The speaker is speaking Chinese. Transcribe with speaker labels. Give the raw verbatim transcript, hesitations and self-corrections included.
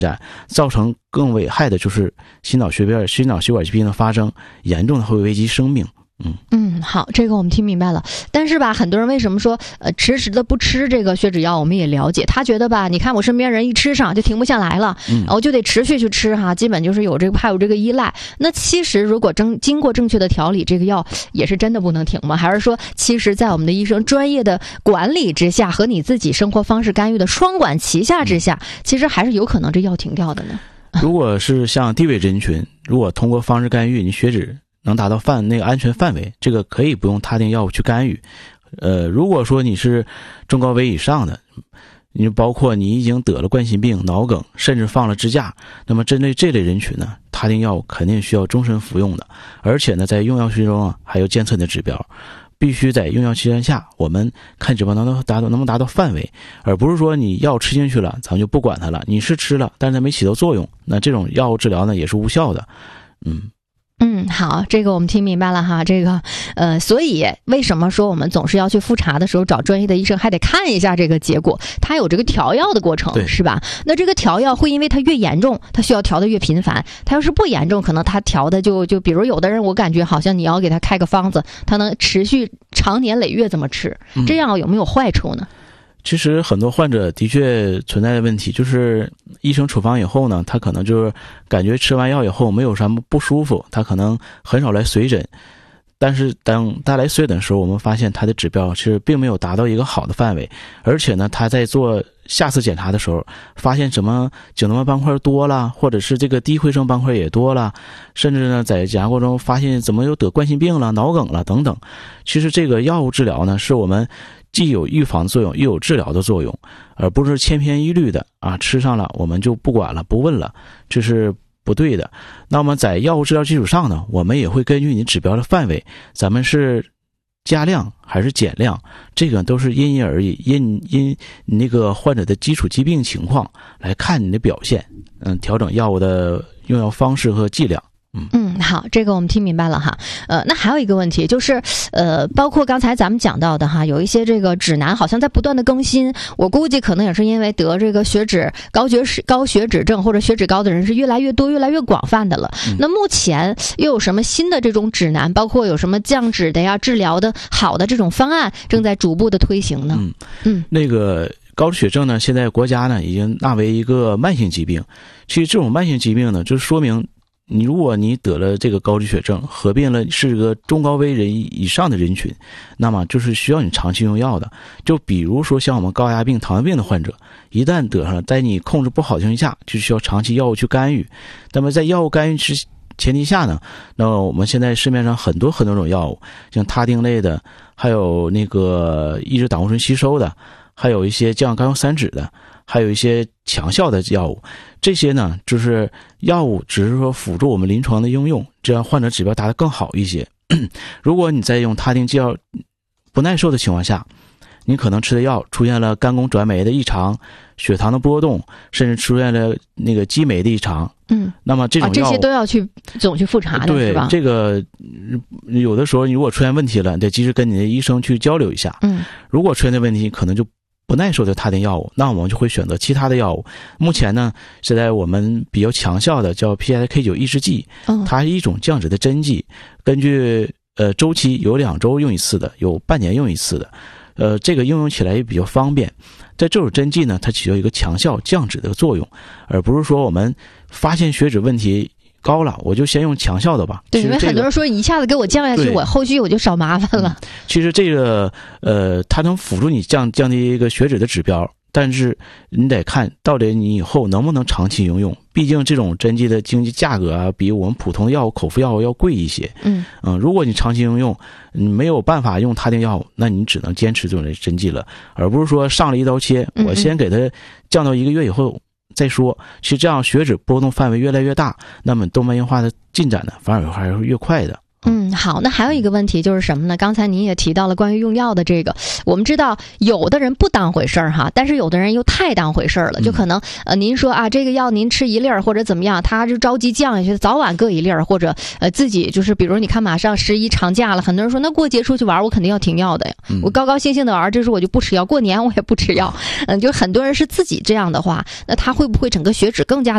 Speaker 1: 造成更危害的就是心脑血管心脑血管疾病的发生，严重的会危及生命。嗯
Speaker 2: 嗯，好，这个我们听明白了。但是吧，很多人为什么说呃迟迟的不吃这个血脂药？我们也了解，他觉得吧，你看我身边人一吃上就停不下来了，嗯，我就得持续去吃哈，基本就是有这个怕有这个依赖。那其实如果正经过正确的调理，这个药也是真的不能停吗？还是说，其实在我们的医生专业的管理之下，和你自己生活方式干预的双管齐下之下，其实还是有可能这药停掉的呢？
Speaker 1: 如果是像低危人群，如果通过方式干预，你血脂能达到范那个安全范围，这个可以不用他定药物去干预。呃，如果说你是中高危以上的，你包括你已经得了冠心病、脑梗，甚至放了支架，那么针对这类人群呢，他定药物肯定需要终身服用的。而且呢，在用药期中啊，还有监测你的指标，必须在用药期间下，我们看指标能达到能不能达到范围，而不是说你药吃进去了，咱们就不管它了。你是吃了，但是它没起到作用，那这种药物治疗呢也是无效的。嗯。
Speaker 2: 嗯，好，这个我们听明白了哈。这个，呃，所以为什么说我们总是要去复查的时候找专业的医生，还得看一下这个结果，它有这个调药的过程，是吧？那这个调药会因为它越严重，它需要调的越频繁；它要是不严重，可能它调的就就，比如有的人，我感觉好像你要给他开个方子，他能持续长年累月这么吃，这样有没有坏处呢？
Speaker 1: 其实很多患者的确存在的问题，就是医生处方以后呢，他可能就是感觉吃完药以后没有什么不舒服，他可能很少来随诊。但是当他来随诊的时候，我们发现他的指标其实并没有达到一个好的范围，而且呢，他在做下次检查的时候，发现什么颈动脉斑块多了，或者是这个低回声斑块也多了，甚至呢，在检查过程中发现怎么又得冠心病了、脑梗了等等。其实这个药物治疗呢，是我们既有预防作用，又有治疗的作用，而不是千篇一律的啊，吃上了我们就不管了、不问了，这是不对的。那么在药物治疗基础上呢，我们也会根据你指标的范围，咱们是加量还是减量，这个都是因人而异，因因你那个患者的基础疾病情况来看你的表现，嗯，调整药物的用药方式和剂量。嗯
Speaker 2: 嗯，好，这个我们听明白了哈。呃，那还有一个问题就是，呃，包括刚才咱们讲到的哈，有一些这个指南好像在不断的更新。我估计可能也是因为得这个血脂高血脂高血脂症或者血脂高的人是越来越多、越来越广泛的了。嗯、那目前又有什么新的这种指南，包括有什么降脂的呀、治疗的好的这种方案正在逐步的推行呢？
Speaker 1: 嗯嗯，那个高脂血症呢，现在国家呢已经纳为一个慢性疾病。其实这种慢性疾病呢，就说明你如果你得了这个高脂血症，合并了是个中高危人以上的人群，那么就是需要你长期用药的。就比如说像我们高压病、糖尿病的患者，一旦得上了，在你控制不好的情况下，就需要长期药物去干预。那么在药物干预之前提下呢，那么我们现在市面上很多很多种药物，像他汀类的，还有那个抑制胆固醇吸收的，还有一些降甘油三酯的，还有一些强效的药物。这些呢，就是药物只是说辅助我们临床的应用，这样患者指标达得更好一些。如果你在用他汀剂药不耐受的情况下，你可能吃的药出现了肝功转酶的异常、血糖的波动，甚至出现了那个激酶的异常。嗯，那么这种药、
Speaker 2: 啊、这些都要去总去复查的，
Speaker 1: 对，
Speaker 2: 是吧？
Speaker 1: 这个有的时候你如果出现问题了，你得及时跟你的医生去交流一下。嗯，如果出现的问题可能就不耐受的他汀药物，那我们就会选择其他的药物。目前呢，现在我们比较强效的叫 P I K 九 抑制剂，它是一种降脂的针剂，根据呃周期有两周用一次的，有半年用一次的，呃，这个应用起来也比较方便。在这种针剂呢，它起到一个强效降脂的作用，而不是说我们发现血脂问题高了，我就先用强效的吧。
Speaker 2: 对，因为很多人说一下子给我降下去，我后续我就少麻烦了。
Speaker 1: 嗯、其实这个呃，它能辅助你降降低一个血脂的指标，但是你得看到底你以后能不能长期应用。毕竟这种针剂的经济价格啊，比我们普通药物口服药物要贵一些。嗯嗯，如果你长期应用，你没有办法用他汀药物，那你只能坚持这种针剂了，而不是说上了一刀切，我先给它降到一个月以后再说。其实这样血脂波动范围越来越大，那么动脉硬化的进展呢，反而还是越快的。
Speaker 2: 嗯，好，那还有一个问题就是什么呢？刚才您也提到了关于用药的这个，我们知道有的人不当回事儿哈，但是有的人又太当回事儿了，就可能呃，您说啊，这个药您吃一粒儿或者怎么样，他就着急降下去，早晚各一粒儿，或者呃自己就是比如你看马上十一长假了，很多人说那过节出去玩我肯定要停药的呀，我高高兴兴的玩，这时候我就不吃药，过年我也不吃药，嗯，就很多人是自己这样的话，那他会不会整个血脂更加